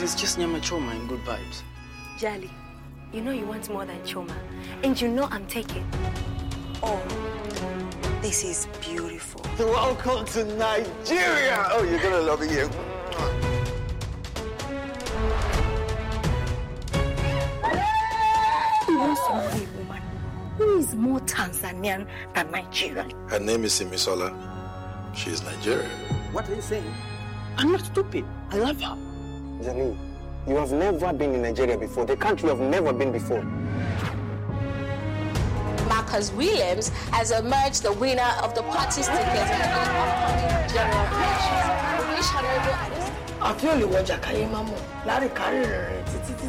it's just Nyama Choma and good vibes. Jali, you know you want more than Choma. And you know I'm taking. Oh, this is beautiful. Welcome to Nigeria! Oh, you're gonna love it here. Who wants to marry a woman who is more Tanzanian than Nigerian? Her name is Simisola. She is Nigerian. What are you saying? I'm not stupid. I love her. Jali, you have never been in Nigeria before. The country you have never been before. Marcus Williams has emerged the winner of the party's ticket for the upcoming general elections. I feel you want Jakayemamo. Larry career.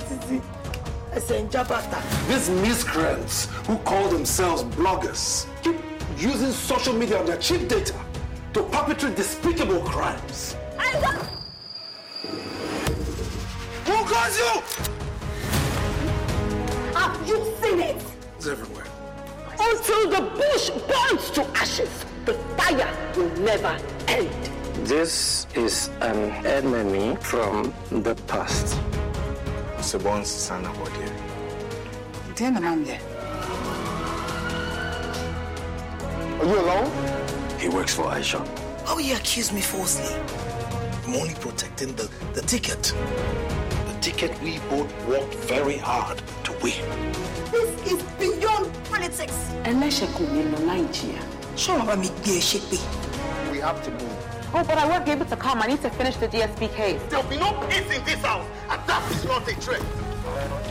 These miscreants who call themselves bloggers keep using social media and their cheap data to perpetrate despicable crimes. Who calls you? Have you seen it? It's everywhere. Until the bush burns to ashes, the fire will never end. This is an enemy from the past. Sebon's son about here. Are you alone? He works for Aisha. Why will you accuse me falsely? I'm only protecting the ticket. The ticket we both worked very hard to win. This is beyond politics. We have to move. Oh, but I won't be able to come. I need to finish the DSP case. There'll be no peace in this house, and that is not a threat.